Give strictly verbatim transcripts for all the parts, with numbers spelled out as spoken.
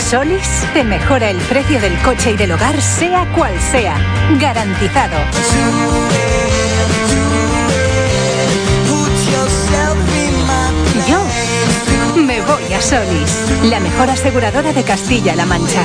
Solís te mejora el precio del coche y del hogar, sea cual sea. Garantizado. Yo me voy a Solís, la mejor aseguradora de Castilla-La Mancha.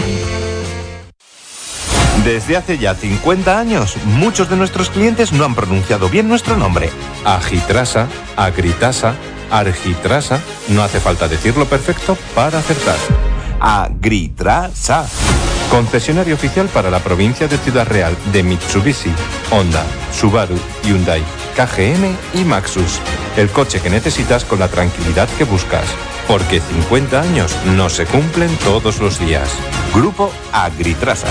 Desde hace ya cincuenta años, muchos de nuestros clientes no han pronunciado bien nuestro nombre. Agitrasa, Agritasa, Argitrasa, no hace falta decirlo perfecto para acertar. Agritrasa. Concesionario oficial para la provincia de Ciudad Real de Mitsubishi, Honda, Subaru, Hyundai, K G M y Maxus. El coche que necesitas con la tranquilidad que buscas. Porque cincuenta años no se cumplen todos los días. Grupo Agritrasa.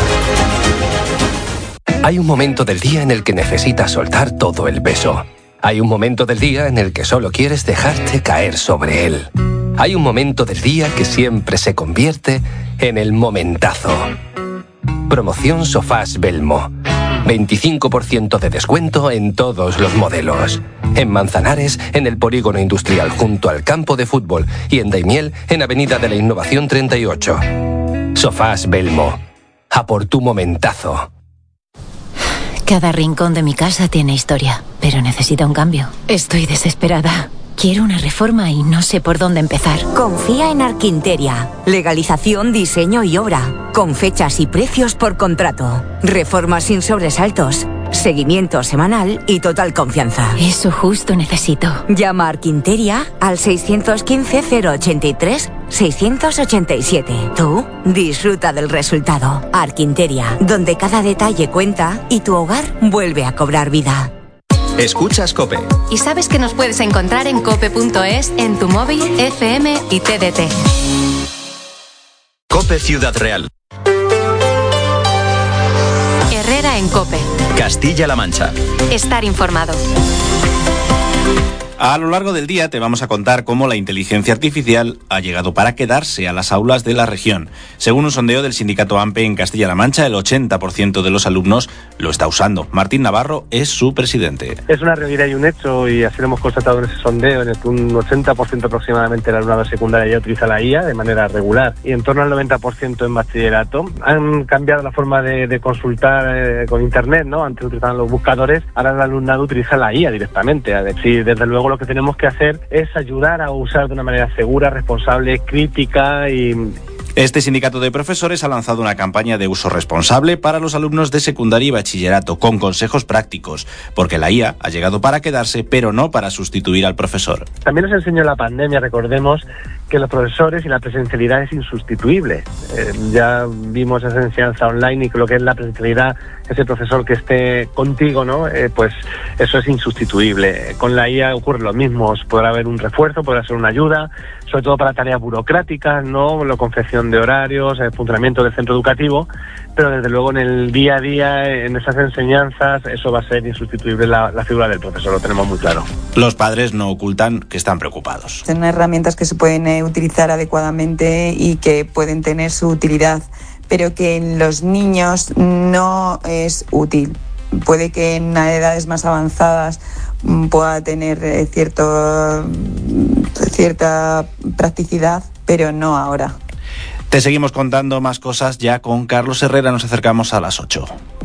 Hay un momento del día en el que necesitas soltar todo el peso. Hay un momento del día en el que solo quieres dejarte caer sobre él. Hay un momento del día que siempre se convierte en el momentazo. Promoción Sofás Belmo. veinticinco por ciento de descuento en todos los modelos. En Manzanares, en el Polígono Industrial junto al campo de fútbol, y en Daimiel, en Avenida de la Innovación treinta y ocho. Sofás Belmo. A por tu momentazo. Cada rincón de mi casa tiene historia, pero necesita un cambio. Estoy desesperada. Quiero una reforma y no sé por dónde empezar. Confía en Arquinteria. Legalización, diseño y obra. Con fechas y precios por contrato. Reformas sin sobresaltos. Seguimiento semanal y total confianza. Eso justo necesito. Llama a Arquinteria al seis uno cinco, cero ochenta y tres, seiscientos ochenta y siete. Tú disfruta del resultado. Arquinteria, donde cada detalle cuenta y tu hogar vuelve a cobrar vida. Escuchas COPE. Y sabes que nos puedes encontrar en cope punto es, en tu móvil, F M y T D T. COPE Ciudad Real. Herrera en COPE. Castilla-La Mancha. Estar informado. A lo largo del día te vamos a contar cómo la inteligencia artificial ha llegado para quedarse a las aulas de la región. Según un sondeo del sindicato AMPE en Castilla-La Mancha, el ochenta por ciento de los alumnos lo está usando. Martín Navarro es su presidente. Es una realidad y un hecho, y así lo hemos constatado en ese sondeo, en el que un ochenta por ciento aproximadamente del alumnado de secundaria ya utiliza la I A de manera regular, y en torno al noventa por ciento en bachillerato. Han cambiado la forma de, de consultar eh, con internet, ¿no? Antes utilizaban los buscadores, ahora el alumnado utiliza la I A directamente. Sí, desde luego lo que tenemos que hacer es ayudar a usar de una manera segura, responsable, crítica y... Este sindicato de profesores ha lanzado una campaña de uso responsable para los alumnos de secundaria y bachillerato, con consejos prácticos, porque la I A ha llegado para quedarse, pero no para sustituir al profesor. También nos enseñó la pandemia, recordemos, que los profesores y la presencialidad es insustituible. Eh, ya vimos esa enseñanza online, y que lo que es la presencialidad, ese profesor que esté contigo, ¿no? Eh, pues eso es insustituible. Con la I A ocurre lo mismo, podrá haber un refuerzo, podrá ser una ayuda, sobre todo para tareas burocráticas, ¿no? La confección de horarios, el funcionamiento del centro educativo, pero desde luego en el día a día, en esas enseñanzas, eso va a ser insustituible la, la figura del profesor, lo tenemos muy claro. Los padres no ocultan que están preocupados. Son herramientas que se pueden eh, utilizar adecuadamente y que pueden tener su utilidad, pero que en los niños no es útil. Puede que en edades más avanzadas pueda tener eh, cierto, cierta practicidad, pero no ahora. Te seguimos contando más cosas ya con Carlos Herrera, nos acercamos a las ocho.